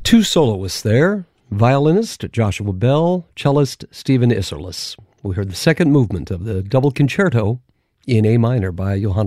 Two soloists there, violinist Joshua Bell, cellist Stephen Isserlis. We heard the second movement of the double concerto in A minor by Johann